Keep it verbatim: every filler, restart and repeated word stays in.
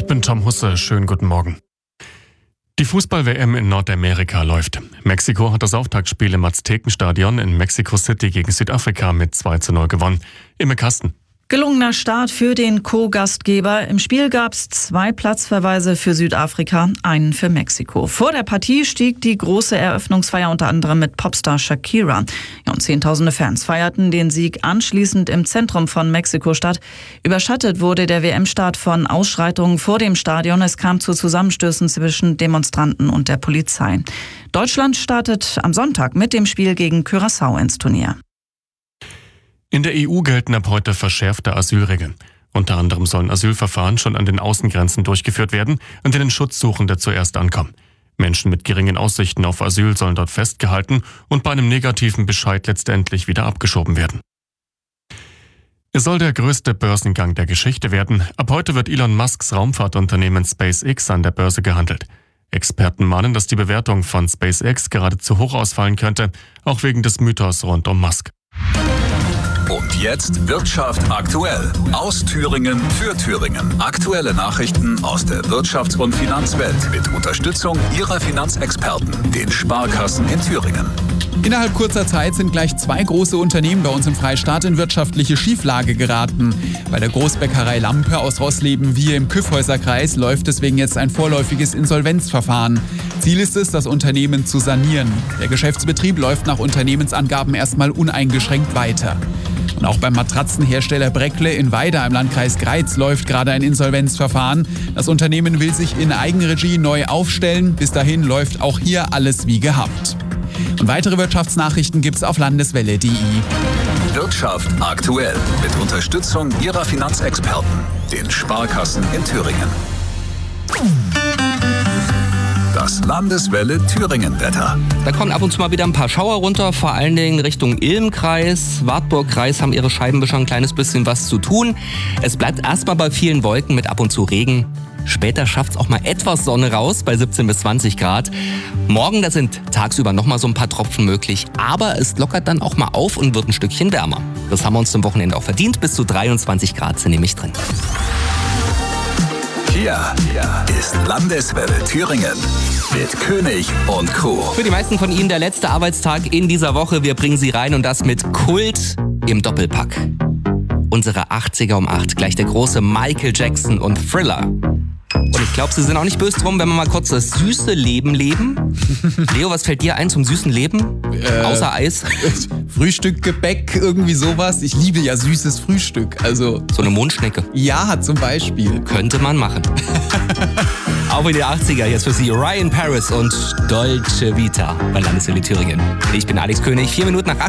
bin Tom Husse, schönen guten Morgen. Die Fußball-W M in Nordamerika läuft. Mexiko hat das Auftaktspiel im Aztekenstadion in Mexico City gegen Südafrika mit zwei zu null gewonnen. Imme Kasten. Gelungener Start für den Co-Gastgeber. Im Spiel gab es zwei Platzverweise für Südafrika, einen für Mexiko. Vor der Partie stieg die große Eröffnungsfeier unter anderem mit Popstar Shakira. Ja, und zehntausende Fans feierten den Sieg anschließend im Zentrum von Mexiko-Stadt. Überschattet wurde der W M-Start von Ausschreitungen vor dem Stadion. Es kam zu Zusammenstößen zwischen Demonstranten und der Polizei. Deutschland startet am Sonntag mit dem Spiel gegen Curaçao ins Turnier. In der E U gelten ab heute verschärfte Asylregeln. Unter anderem sollen Asylverfahren schon an den Außengrenzen durchgeführt werden, an denen Schutzsuchende zuerst ankommen. Menschen mit geringen Aussichten auf Asyl sollen dort festgehalten und bei einem negativen Bescheid letztendlich wieder abgeschoben werden. Es soll der größte Börsengang der Geschichte werden. Ab heute wird Elon Musks Raumfahrtunternehmen SpaceX an der Börse gehandelt. Experten mahnen, dass die Bewertung von SpaceX gerade zu hoch ausfallen könnte, auch wegen des Mythos rund um Musk. Und jetzt Wirtschaft aktuell. Aus Thüringen für Thüringen. Aktuelle Nachrichten aus der Wirtschafts- und Finanzwelt mit Unterstützung Ihrer Finanzexperten, den Sparkassen in Thüringen. Innerhalb kurzer Zeit sind gleich zwei große Unternehmen bei uns im Freistaat in wirtschaftliche Schieflage geraten. Bei der Großbäckerei Lampe aus Rossleben wie im Kyffhäuserkreis läuft deswegen jetzt ein vorläufiges Insolvenzverfahren. Ziel ist es, das Unternehmen zu sanieren. Der Geschäftsbetrieb läuft nach Unternehmensangaben erstmal uneingeschränkt weiter. Und auch beim Matratzenhersteller Breckle in Weida im Landkreis Greiz läuft gerade ein Insolvenzverfahren. Das Unternehmen will sich in Eigenregie neu aufstellen. Bis dahin läuft auch hier alles wie gehabt. Und weitere Wirtschaftsnachrichten gibt's auf landeswelle punkt de. Wirtschaft aktuell mit Unterstützung Ihrer Finanzexperten, den Sparkassen in Thüringen. Das Landeswelle Thüringen-Wetter. Da kommen ab und zu mal wieder ein paar Schauer runter, vor allen Dingen Richtung Ilm-Kreis, Wartburg-Kreis haben ihre Scheibenwischer ein kleines bisschen was zu tun. Es bleibt erstmal bei vielen Wolken mit ab und zu Regen. Später schafft es auch mal etwas Sonne raus, bei siebzehn bis zwanzig Grad. Morgen, da sind tagsüber noch mal so ein paar Tropfen möglich, aber es lockert dann auch mal auf und wird ein Stückchen wärmer. Das haben wir uns zum Wochenende auch verdient, bis zu dreiundzwanzig Grad sind nämlich drin. Hier, hier ist Landeswelle Thüringen mit König und Crew. Für die meisten von Ihnen der letzte Arbeitstag in dieser Woche. Wir bringen Sie rein und das mit Kult im Doppelpack. Unsere achtziger um acht, gleich der große Michael Jackson und Thriller. Und ich glaube, Sie sind auch nicht böse drum, wenn wir mal kurz das süße Leben leben. Leo, was fällt dir ein zum süßen Leben? Äh, Außer Eis? Frühstück, Gebäck, irgendwie sowas. Ich liebe ja süßes Frühstück. Also so eine Mondschnecke? Ja, zum Beispiel. Könnte man machen. Auch in den achtziger, jetzt für Sie Ryan Paris und Dolce Vita bei Landeswelle Thüringen. Ich bin Alex König, vier Minuten nach acht.